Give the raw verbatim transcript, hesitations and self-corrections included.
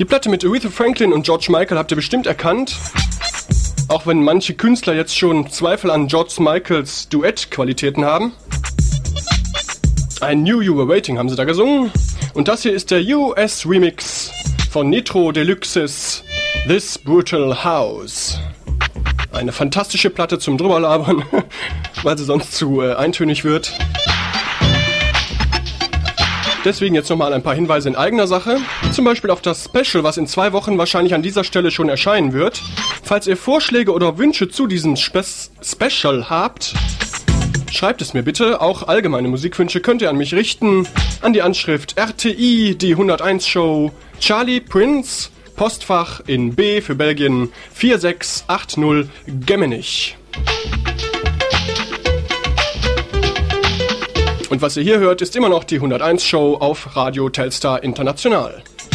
Die Platte mit Aretha Franklin und George Michael habt ihr bestimmt erkannt. Auch wenn manche Künstler jetzt schon Zweifel an George Michaels Duettqualitäten haben. I Knew You Were Waiting haben sie da gesungen. Und das hier ist der U S Remix von Nitro Deluxes This Brutal House. Eine fantastische Platte zum Drüberlabern, weil sie sonst zu äh, eintönig wird. Deswegen jetzt nochmal ein paar Hinweise in eigener Sache. Zum Beispiel auf das Special, was in zwei Wochen wahrscheinlich an dieser Stelle schon erscheinen wird. Falls ihr Vorschläge oder Wünsche zu diesem Spe- Special habt, schreibt es mir bitte. Auch allgemeine Musikwünsche könnt ihr an mich richten. An die Anschrift R T I, die hunderteins Show, Charlie Prince, Postfach in B für Belgien vier sechs acht null Gemmenich. Und was ihr hier hört, ist immer noch die hunderteins Show auf Radio Telstar International.